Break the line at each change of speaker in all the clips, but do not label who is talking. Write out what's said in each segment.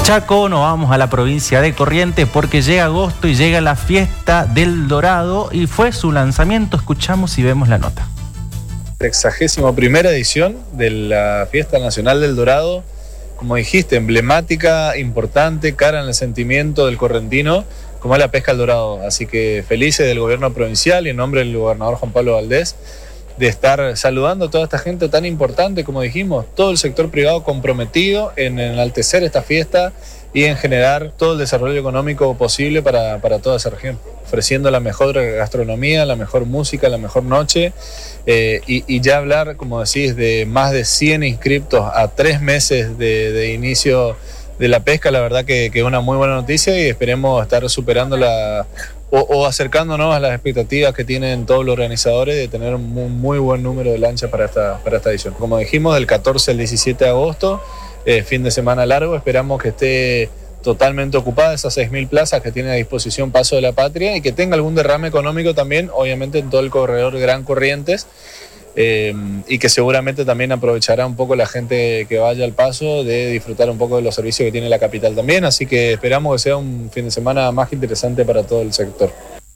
Chaco, nos vamos a la provincia de Corrientes porque llega agosto y llega la fiesta del Dorado y fue su lanzamiento. Escuchamos y vemos la nota.
61ª edición de la Fiesta Nacional del Dorado, como dijiste, emblemática, importante, cara en el sentimiento del correntino, como es la pesca al dorado. Así que felices del gobierno provincial y en nombre del gobernador Juan Pablo Valdés de estar saludando a toda esta gente tan importante, como dijimos, todo el sector privado comprometido en enaltecer esta fiesta y en generar todo el desarrollo económico posible para toda esa región, ofreciendo la mejor gastronomía, la mejor música, la mejor noche, y ya hablar, como decís, de más de 100 inscriptos a 3 meses de inicio de la pesca. La verdad que es una muy buena noticia y esperemos estar superando o acercándonos a las expectativas que tienen todos los organizadores de tener un muy buen número de lanchas para esta edición. Como dijimos, del 14 al 17 de agosto, fin de semana largo, esperamos que esté totalmente ocupada esas 6.000 plazas que tiene a disposición Paso de la Patria y que tenga algún derrame económico también, obviamente en todo el corredor Gran Corrientes, y que seguramente también aprovechará un poco la gente que vaya al Paso de disfrutar un poco de los servicios que tiene la capital también, así que esperamos que sea un fin de semana más que interesante para todo el sector.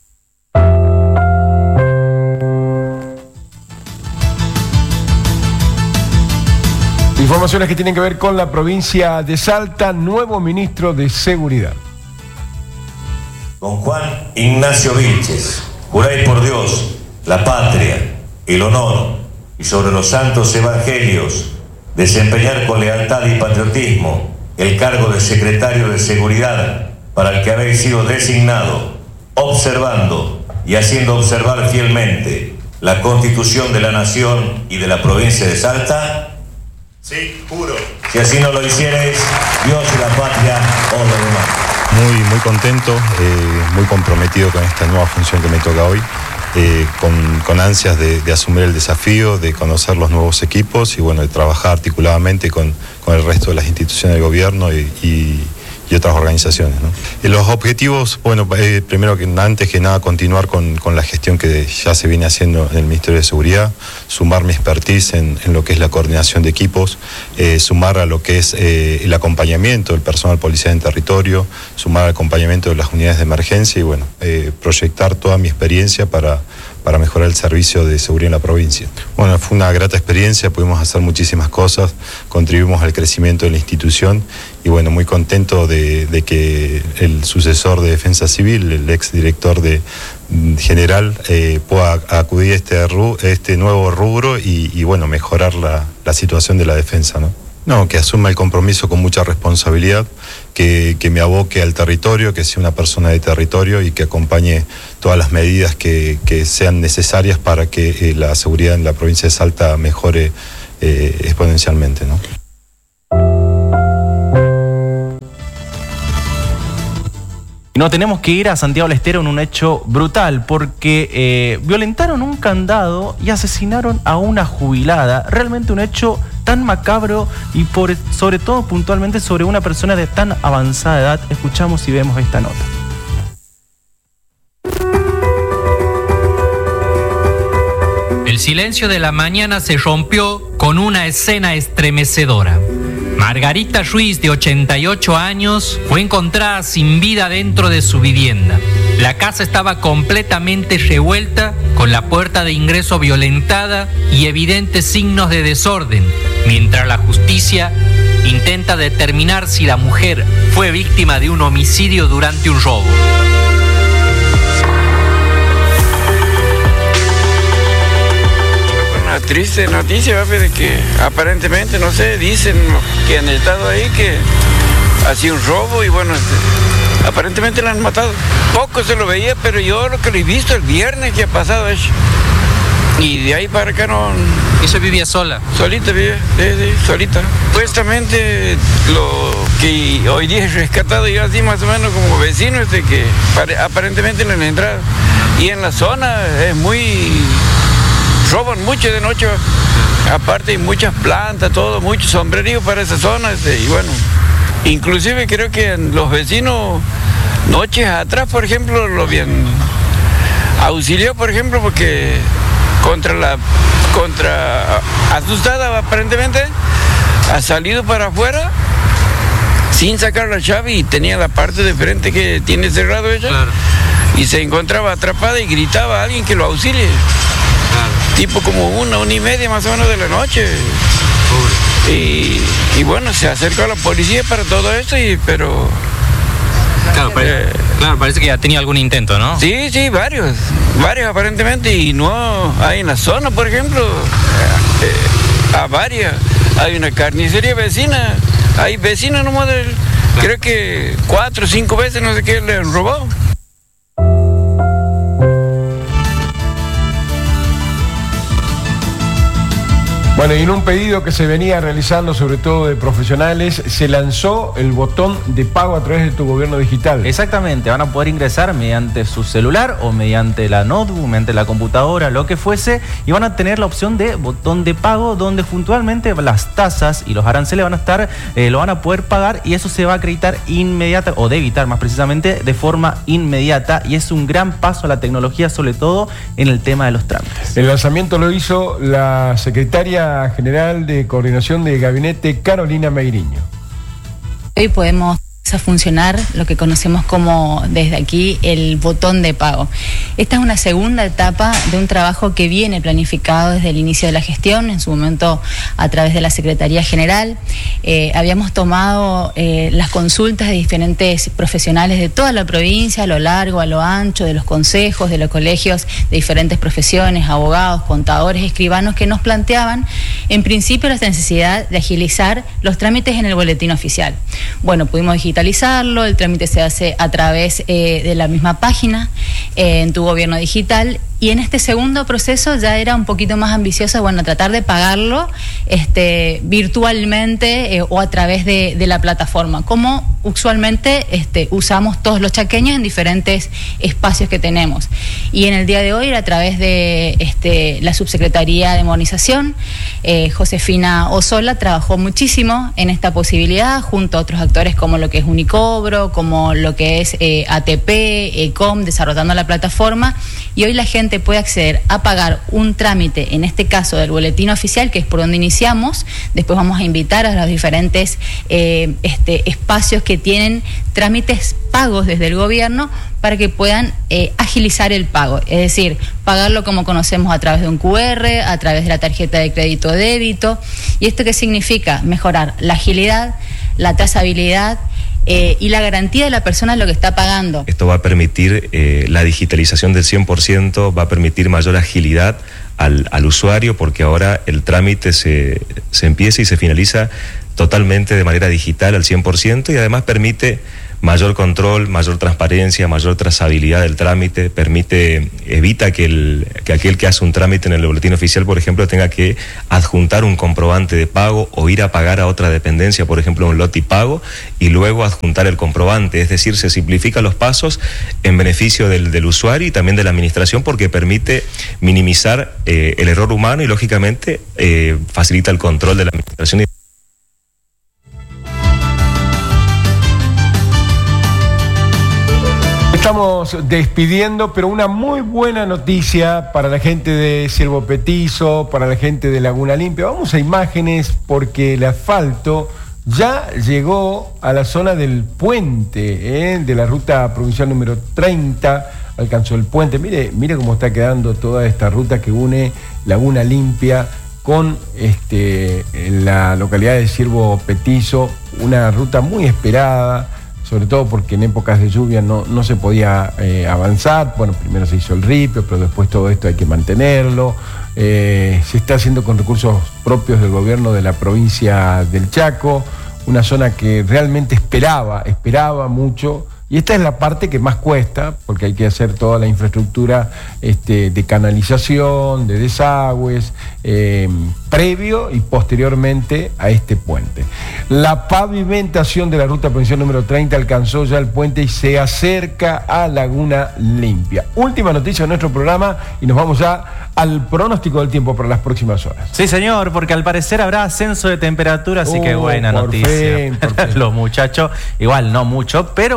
Informaciones que tienen que ver con la provincia de Salta, nuevo ministro de Seguridad.
Don Juan Ignacio Vilches, juráis por Dios, la patria, el honor y sobre los santos evangelios desempeñar con lealtad y patriotismo el cargo de secretario de Seguridad para el que habéis sido designado, observando y haciendo observar fielmente la Constitución de la Nación y de la provincia de Salta. Sí, juro. Si así no lo hicierais, Dios y la patria os lo demás.
Muy contento, muy comprometido con esta nueva función que me toca hoy, con ansias de asumir el desafío, de conocer los nuevos equipos y bueno, de trabajar articuladamente con el resto de las instituciones del gobierno y otras organizaciones, ¿no? Los objetivos, bueno, primero que antes que nada continuar con la gestión que ya se viene haciendo en el Ministerio de Seguridad, sumar mi expertise en lo que es la coordinación de equipos, sumar a lo que es el acompañamiento del personal policial en territorio, sumar al acompañamiento de las unidades de emergencia y bueno, proyectar toda mi experiencia para mejorar el servicio de seguridad en la provincia. Bueno, fue una grata experiencia, pudimos hacer muchísimas cosas, contribuimos al crecimiento de la institución y bueno, muy contento de que el sucesor de Defensa Civil, el ex director general, pueda acudir a este nuevo rubro y bueno, mejorar la situación de la defensa, ¿no? No, que asuma el compromiso con mucha responsabilidad, que me aboque al territorio, que sea una persona de territorio y que acompañe todas las medidas que sean necesarias para que la seguridad en la provincia de Salta mejore exponencialmente, ¿no?
Y no tenemos que ir a Santiago del Estero en un hecho brutal porque violentaron un candado y asesinaron a una jubilada. Realmente un hecho tan macabro y sobre todo puntualmente sobre una persona de tan avanzada edad. Escuchamos y vemos esta nota.
El silencio de la mañana se rompió con una escena estremecedora. Margarita Ruiz, de 88 años, fue encontrada sin vida dentro de su vivienda. La casa estaba completamente revuelta, con la puerta de ingreso violentada y evidentes signos de desorden, mientras la justicia intenta determinar si la mujer fue víctima de un homicidio durante un robo.
Una triste noticia, de que aparentemente, no sé, dicen que han estado ahí, que ha sido un robo y bueno, aparentemente la han matado. Poco se lo veía, pero yo lo que lo he visto el viernes que ha pasado eso. Y de ahí para acá no...
¿Y se vivía sola?
Solita vive, sí, solita. Supuestamente lo que hoy día he rescatado yo así más o menos como vecino, que aparentemente no han entrado. Y en la zona es roban mucho de noche, aparte hay muchas plantas, todo, mucho sombrerío para esa zona, y bueno, inclusive creo que los vecinos noches atrás, por ejemplo, lo habían auxiliado, por ejemplo, porque contra asustada aparentemente, ha salido para afuera sin sacar la llave y tenía la parte de frente que tiene cerrado ella. Claro. Y se encontraba atrapada y gritaba a alguien que lo auxilie. Claro. Tipo como 1:30 más o menos de la noche. Pobre. Y bueno, se acercó a la policía para todo esto, pero...
Claro, parece que ya tenía algún intento, ¿no?
Sí, varios aparentemente, y no hay en la zona, por ejemplo, a varias. Hay una carnicería vecina, hay vecinas nomás, creo que 4 o 5 veces, no sé qué, le han robado.
Bueno, y en un pedido que se venía realizando, sobre todo de profesionales, se lanzó el botón de pago a través de tu gobierno digital.
Exactamente, van a poder ingresar mediante su celular o mediante la notebook, mediante la computadora, lo que fuese, y van a tener la opción de botón de pago, donde puntualmente las tasas y los aranceles van a estar, lo van a poder pagar, y eso se va a acreditar inmediata, o debitar más precisamente, de forma inmediata, y es un gran paso a la tecnología, sobre todo en el tema de los trámites.
El lanzamiento lo hizo la secretaria general de Coordinación de Gabinete, Carolina Meiriño.
Hoy podemos a funcionar lo que conocemos como desde aquí el botón de pago. Esta es una segunda etapa de un trabajo que viene planificado desde el inicio de la gestión, en su momento a través de la Secretaría General. Habíamos tomado las consultas de diferentes profesionales de toda la provincia, a lo largo, a lo ancho, de los consejos, de los colegios de diferentes profesiones, abogados, contadores, escribanos, que nos planteaban en principio la necesidad de agilizar los trámites en el boletín oficial. Bueno, pudimos digitalizarlo, el trámite se hace a través de la misma página, en tu gobierno digital, y en este segundo proceso ya era un poquito más ambicioso, bueno, tratar de pagarlo virtualmente o a través de la plataforma, como usualmente usamos todos los chaqueños en diferentes espacios que tenemos. Y en el día de hoy era a través de la Subsecretaría de Modernización, Josefina Osola trabajó muchísimo en esta posibilidad, junto a otros actores como lo que es Unicobro, como lo que es ATP, ECOM, desarrollando la plataforma, y hoy la gente puede acceder a pagar un trámite, en este caso del boletín oficial, que es por donde iniciamos. Después vamos a invitar a los diferentes espacios que tienen trámites pagos desde el gobierno para que puedan agilizar el pago, es decir, pagarlo como conocemos a través de un QR, a través de la tarjeta de crédito o débito. ¿Y esto qué significa? Mejorar la agilidad, la trazabilidad y la garantía de la persona lo que está pagando.
Esto va a permitir la digitalización del 100%, va a permitir mayor agilidad al usuario, porque ahora el trámite se empieza y se finaliza totalmente de manera digital al 100%, y además permite mayor control, mayor transparencia, mayor trazabilidad del trámite, evita que aquel que hace un trámite en el boletín oficial, por ejemplo, tenga que adjuntar un comprobante de pago o ir a pagar a otra dependencia, por ejemplo, un lotipago, y luego adjuntar el comprobante. Es decir, se simplifican los pasos en beneficio del usuario y también de la administración, porque permite minimizar el error humano y, lógicamente, facilita el control de la administración.
Estamos despidiendo, pero una muy buena noticia para la gente de Ciervo Petizo, para la gente de Laguna Limpia. Vamos a imágenes, porque el asfalto ya llegó a la zona del puente, de la ruta provincial número 30, alcanzó el puente. Mire cómo está quedando toda esta ruta que une Laguna Limpia con la localidad de Ciervo Petizo, una ruta muy esperada, sobre todo porque en épocas de lluvia no se podía avanzar. Bueno, primero se hizo el ripio, pero después todo esto hay que mantenerlo. Se está haciendo con recursos propios del gobierno de la provincia del Chaco, una zona que realmente esperaba mucho. Y esta es la parte que más cuesta, porque hay que hacer toda la infraestructura de canalización, de desagües, previo y posteriormente a este puente. La pavimentación de la ruta provincial número 30 alcanzó ya el puente y se acerca a Laguna Limpia. Última noticia de nuestro programa, y nos vamos ya al pronóstico del tiempo para las próximas horas.
Sí, señor, porque al parecer habrá ascenso de temperatura, así que buena noticia.
Por fin.
Los muchachos, igual no mucho, pero bueno, no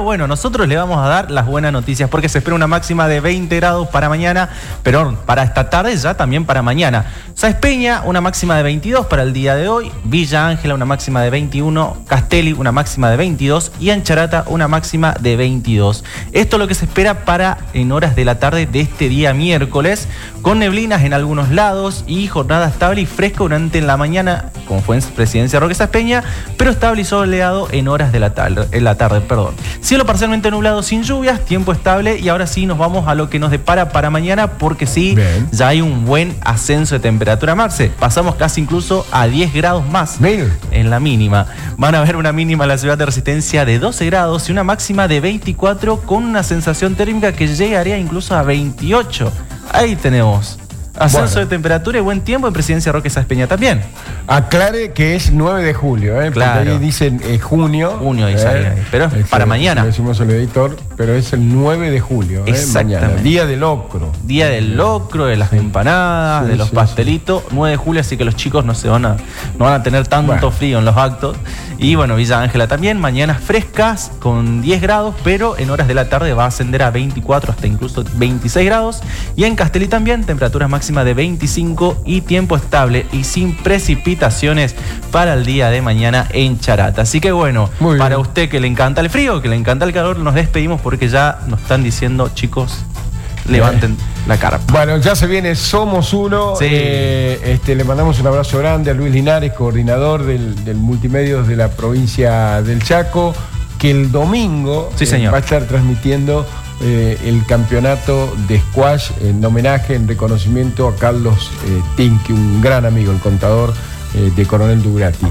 nosotros le vamos a dar las buenas noticias porque se espera una máxima de 20 grados para mañana, pero para esta tarde ya también para mañana. Sáenz Peña, una máxima de 22 para el día de hoy. Villa Ángela, una máxima de 21. Castelli, una máxima de 22. Y en Charata, una máxima de 22. Esto es lo que se espera para en horas de la tarde de este día miércoles, con neblinas en algunos lados y jornada estable y fresca durante la mañana, como fue en Presidencia Roque Sáenz Peña, pero estable y soleado en horas de la tarde. Cielo parcialmente nublado sin lluvias, tiempo estable, y ahora sí nos vamos a lo que nos depara para mañana, porque sí, bien, ya hay un buen ascenso de temperatura, Marce. Pasamos casi incluso a 10 grados más en la mínima. Van a ver una mínima en la ciudad de Resistencia de 12 grados y una máxima de 24, con una sensación térmica que llegaría incluso a 28. Ahí tenemos ascenso de temperatura y buen tiempo en Presidencia Roque Sáenz Peña también.
Aclare que es 9 de julio,
claro.
Porque ahí dicen junio.
Junio dice ahí, pero es para mañana.
Lo decimos al editor, pero es el 9 de julio, mañana. Día del locro.
Día del locro, de las empanadas, de los pastelitos. 9 de julio, así que los chicos no van a tener tanto frío en los actos. Y bueno, Villa Ángela también, mañanas frescas con 10 grados, pero en horas de la tarde va a ascender a 24 hasta incluso 26 grados. Y en Castelli también, temperaturas máximas de 25 y tiempo estable y sin precipitaciones para el día de mañana en Charata. Así que bueno, para usted que le encanta el frío, que le encanta el calor, nos despedimos porque ya nos están diciendo, chicos, levanten la cara.
Bueno, ya se viene Somos Uno.
Sí.
Le mandamos un abrazo grande a Luis Linares, coordinador del Multimedios de la provincia del Chaco, que el domingo va a estar transmitiendo el campeonato de squash en homenaje, en reconocimiento a Carlos Tinky, un gran amigo, el contador de Coronel Dugrati,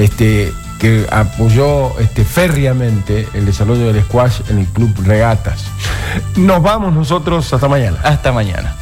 que apoyó férreamente el desarrollo del squash en el Club Regatas. Nos vamos nosotros, hasta mañana.
Hasta mañana.